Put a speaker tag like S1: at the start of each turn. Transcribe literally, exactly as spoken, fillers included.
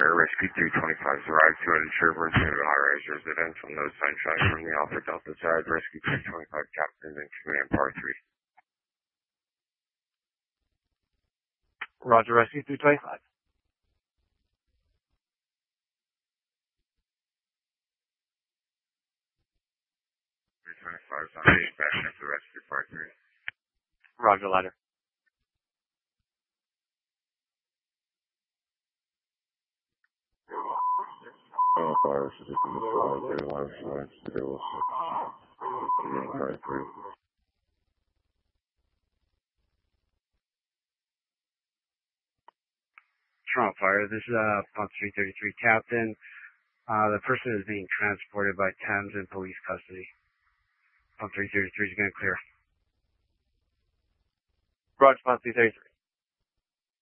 S1: Fire, Rescue three twenty-five has arrived to uninsured person in a high-rise residential. No sunshine from the Alpha Delta side. Rescue three twenty-five captain and command par three.
S2: Roger, Rescue three twenty-five.
S1: three twenty-five is on base back into Rescue par three.
S2: Roger, ladder.
S1: Oh, fire, this is a good five, they want to fly, they will six. Command par three.
S2: Toronto Fire, this is uh, Pump three thirty-three captain. Uh, the person is being transported by Thames in police custody. Pump three thirty-three is going to clear. Roger, Pump three thirty-three.